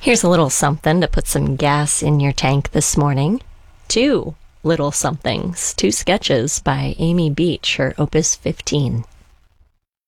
Here's a little something to put some gas in your tank this morning. Two little somethings, two sketches by Amy Beach, her Opus 15.